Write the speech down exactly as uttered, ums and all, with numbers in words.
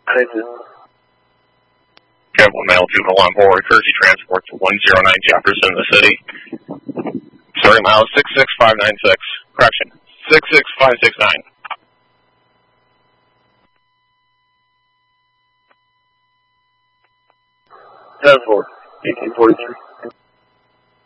Capital Mail Juvenile on board, courtesy transport to one zero nine Jefferson, the city. Sorry, miles six six five nine six. Correction, six six five six nine. Transport, eighteen forty-three.